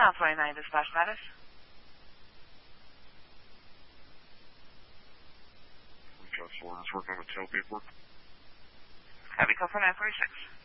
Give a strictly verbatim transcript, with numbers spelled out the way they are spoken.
Channel twenty-nine dispatch status. We've got Florida's working on the tail paperwork. Heavy code for nine forty-six.